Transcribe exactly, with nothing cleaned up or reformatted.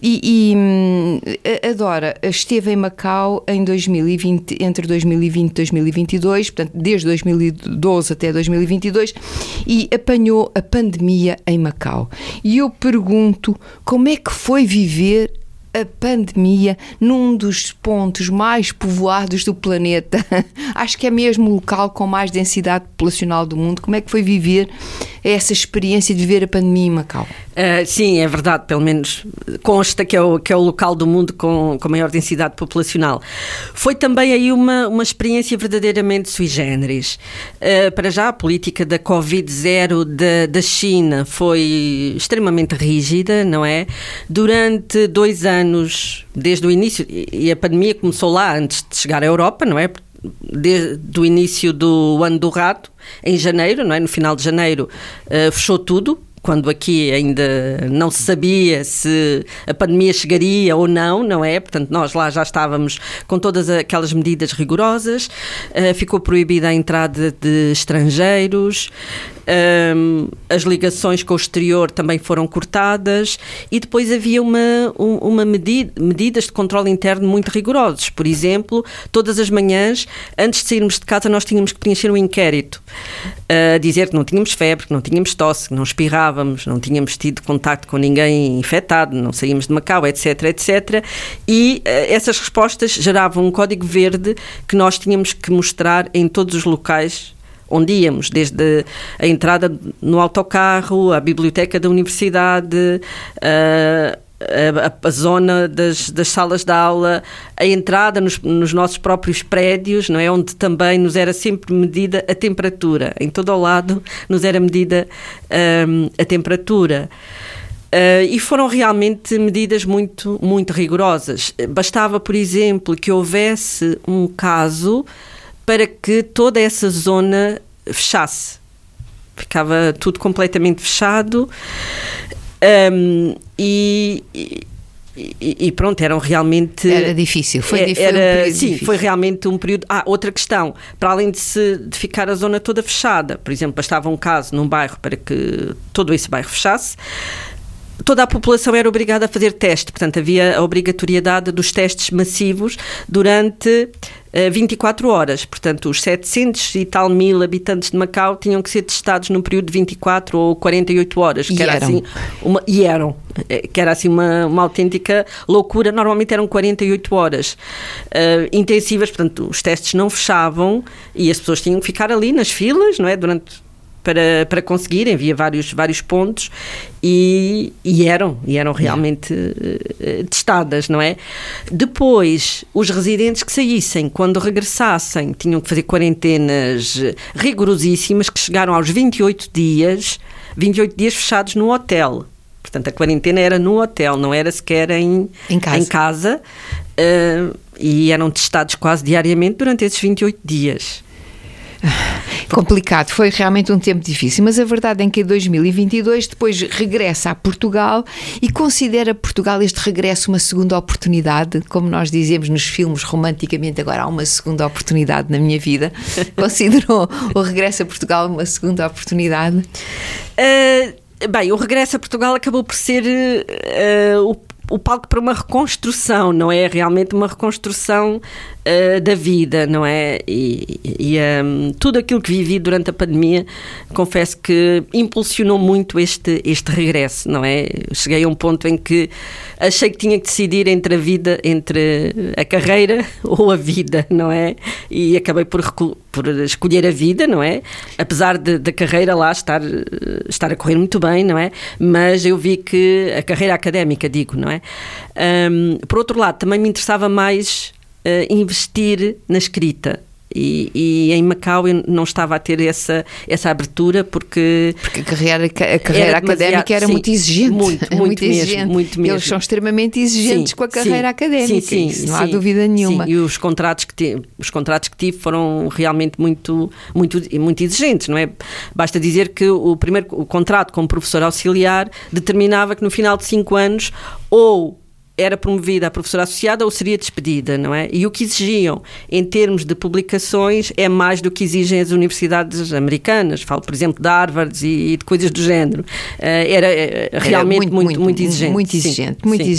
E, e a Dora esteve em Macau em dois mil e vinte, entre dois mil e vinte e dois mil e vinte e dois, portanto, desde dois mil e doze até dois mil e vinte e dois, e apanhou a pandemia em Macau. E eu pergunto, como é que foi viver a pandemia num dos pontos mais povoados do planeta? Acho que é mesmo o local com mais densidade populacional do mundo. Como é que foi viver essa experiência de viver a pandemia em Macau? Uh, sim, é verdade, pelo menos consta que é o, que é o local do mundo com, com maior densidade populacional. Foi também aí uma, uma experiência verdadeiramente sui generis. Uh, para já, a política da covid zero da, da China foi extremamente rígida, não é? Durante dois anos, desde o início, e a pandemia começou lá antes de chegar à Europa, não é? Desde o início do ano do rato, em janeiro, não é? No final de janeiro, uh, fechou tudo, quando aqui ainda não se sabia se a pandemia chegaria ou não, não é? Portanto, nós lá já estávamos com todas aquelas medidas rigorosas, uh, ficou proibida a entrada de estrangeiros, um, as ligações com o exterior também foram cortadas e depois havia uma, uma medida, medidas de controle interno muito rigorosos. Por exemplo, todas as manhãs, antes de sairmos de casa, nós tínhamos que preencher um inquérito, a uh, dizer que não tínhamos febre, que não tínhamos tosse, que não espirrávamos, não tínhamos tido contacto com ninguém infectado, não saímos de Macau, etc, etcétera. E uh, essas respostas geravam um código verde que nós tínhamos que mostrar em todos os locais onde íamos, desde a entrada no autocarro, a biblioteca da universidade, a, a, a zona das, das salas de aula, a entrada nos, nos nossos próprios prédios, não é? Onde também nos era sempre medida a temperatura. Em todo o lado nos era medida um, a temperatura. Uh, e foram realmente medidas muito, muito rigorosas. Bastava, por exemplo, que houvesse um caso para que toda essa zona fechasse. Ficava tudo completamente fechado um, e, e, e pronto, eram realmente... Era difícil, foi, difícil, era, um sim, difícil. Foi realmente um período... Ah, outra questão, para além de, se, de ficar a zona toda fechada, por exemplo, bastava um caso num bairro para que todo esse bairro fechasse, toda a população era obrigada a fazer teste, portanto havia a obrigatoriedade dos testes massivos durante uh, vinte e quatro horas, portanto os setecentos e tal mil habitantes de Macau tinham que ser testados num período de vinte e quatro ou quarenta e oito horas, que e era eram. assim uma, e eram, que era assim uma, uma autêntica loucura. Normalmente eram quarenta e oito horas uh, intensivas, portanto os testes não fechavam e as pessoas tinham que ficar ali nas filas, não é, durante... Para, para conseguirem, havia vários, vários pontos e, e eram, e eram realmente uh, testadas, não é? Depois, os residentes que saíssem, quando regressassem, tinham que fazer quarentenas rigorosíssimas, que chegaram aos vinte e oito dias, vinte e oito dias fechados no hotel. Portanto, a quarentena era no hotel, não era sequer em, em casa, em casa uh, e eram testados quase diariamente durante esses vinte e oito dias. Complicado, foi realmente um tempo difícil, mas a verdade é que em dois mil e vinte e dois depois regressa a Portugal e considera Portugal este regresso uma segunda oportunidade, como nós dizemos nos filmes romanticamente, agora há uma segunda oportunidade na minha vida. Considerou o regresso a Portugal uma segunda oportunidade? Uh, bem, o regresso a Portugal acabou por ser uh, o o palco para uma reconstrução, não é? Realmente uma reconstrução uh, da vida, não é? E, e um, tudo aquilo que vivi durante a pandemia, confesso que impulsionou muito este, este regresso, não é? Cheguei a um ponto em que achei que tinha que decidir entre a vida, entre a carreira ou a vida, não é? E acabei por, por escolher a vida, não é? Apesar de, da carreira lá estar, estar a correr muito bem, não é? Mas eu vi que a carreira académica, digo, não é? Um, por outro lado, também me interessava mais uh, investir na escrita. E, e em Macau eu não estava a ter essa, essa abertura porque... Porque a carreira, a carreira era académica era sim, muito exigente. Muito, muito, muito mesmo, exigente. Muito mesmo. Eles são extremamente exigentes sim, com a carreira sim, académica, sim, isso, sim, não sim, há dúvida nenhuma. Sim, e os contratos, que tive, os contratos que tive foram realmente muito, muito, muito exigentes, não é? Basta dizer que o primeiro o contrato como professor auxiliar determinava que no final de cinco anos ou era promovida a professora associada ou seria despedida, não é? E o que exigiam em termos de publicações é mais do que exigem as universidades americanas. Falo, por exemplo, de Harvard e de coisas do género. Uh, era, era realmente era muito, muito, muito exigente. Muito exigente, sim, muito sim.